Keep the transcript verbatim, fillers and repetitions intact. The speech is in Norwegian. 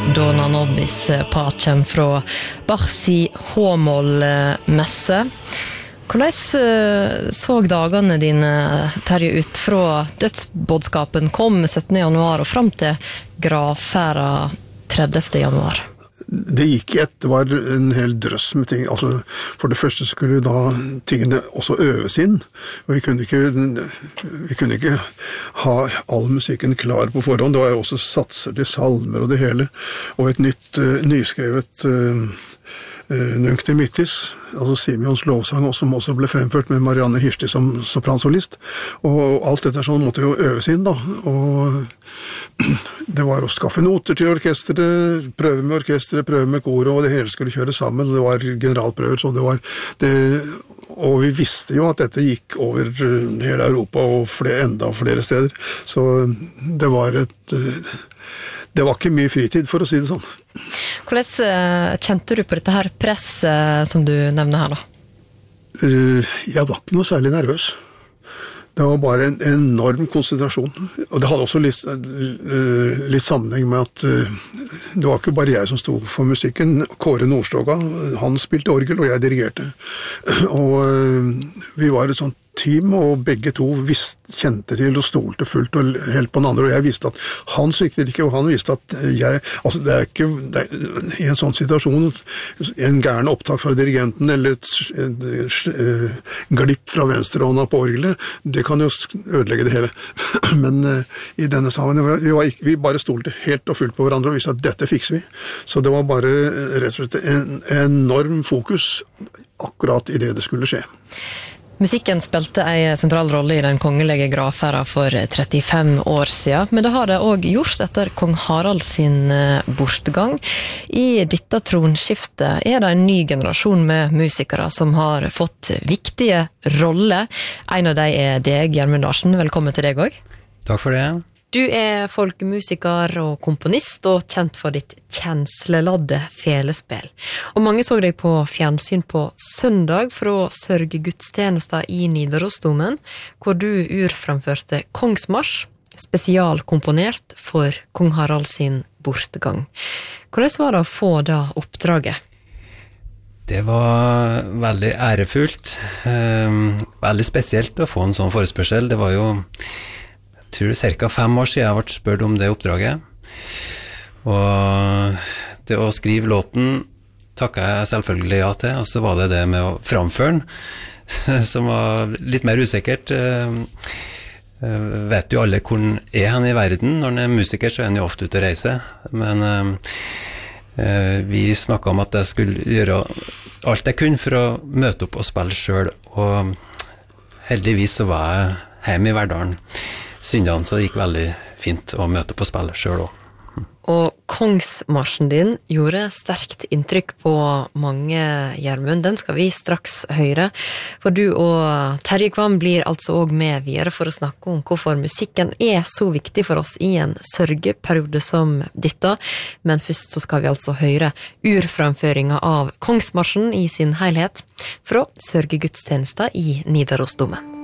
Dona Nobis pacem fra Bachsi H-moll-messe. Hvordan så dagene dine, Terje, ut fra dødsbådskapen kom syttende januar og frem til gravferda tredivte januar? Det gikk i ett, det var en hel drøss med ting. Altså, for det første skulle da tingene også øves inn, og vi kunne ikke, vi kunne ikke ha all musikken klar på forhånd. Det var jo også satser til salmer og det hele, og et nytt, uh, nyskrevet uh, uh, Nunctimittis, altså Simeons lovsang, som også ble fremført med Marianne Hirsti som sopransolist, og alt dette sånn måtte jo øves inn da, og det var å skaffe noter til orkestret, prøve med orkestret, prøve med koret, og det hele skulle kjøre sammen, det var generalprøver, så det var det, og vi visste jo at dette gikk over hele Europa og flere, enda flere steder, så det var et det var ikke mye fritid, for å si det sånn. Hvordan kjente du på dette her presset som du nevner her da? Jeg var ikke noe særlig nervøs. Det var bare en enorm konsentrasjon. Og det hadde også litt, litt sammenheng med at det var ikke bare jeg som stod for musikken. Kåre Nordstoga, han spilte orgel, og jeg dirigerte. Og vi var et sånt team, og begge to visst, kjente til og stolte fullt og helt på den andre, og jeg visste at han svikter ikke, og han visste at jeg, altså det er ikke, det er, i en sånn situasjon, en gæren opptak fra dirigenten, eller et, et, et, et glipp fra venstrehånda på orgelet, det kan jo ødelegge det hele. Men uh, i denne sammenheng, vi, var ikke, vi bare stolte helt og fullt på hverandre, og visste at dette fikser vi. Så det var bare rett og slett en enorm fokus akkurat i det det skulle skje. Musikken spilte en sentral rolle i den kongelige gravferda for trettifem år siden, men det har det også gjort etter kong Harald sin bortgang. I dette tronskiftet er det en ny generasjon med musikere som har fått viktige roller. En av dem er deg, Gjermund Larsen. Velkommen til deg også. Takk for det. Du er folkemusiker og komponist, og kjent for ditt kjensleladde felespill. Og mange så deg på fjernsyn på søndag fra sørgegudstjenesta i Nidarosdomen, hvor du urframførte Kongsmarsj, spesialkomponert for kong Harald sin bortgang. Hvordan var det å få det oppdraget? Det var veldig ærefullt, veldig spesielt å få en sånn forespørsel. Det var jo Jeg tror det er cirka fem år siden jeg ble spurt om det oppdraget. Og det å skrive låten takket jeg selvfølgelig ja til, og så var det det med å framføre den, som var litt mer usikkert. Vet jo alle hvor han er hen i verden. Når han er musiker så er han jo ofte ute å reise. Men vi snakket om at jeg skulle gjøre alt jeg kunne for å møte opp og spille selv. Og heldigvis så var jeg hjemme i Verdalen. Syndene, så det gikk veldig fint å møte på spillet selv også. Og Kongsmarsjen din gjorde sterkt inntrykk på mange, Gjermund. Den skal vi straks høre. For du og Terje Kvam blir altså også med videre for å snakke om hvorfor musikken er så viktig for oss i en sørgeperiode som dette. Men først så skal vi altså høre urframføringa av Kongsmarsjen i sin helhet fra sørgegudstjenesta i Nidarosdomen.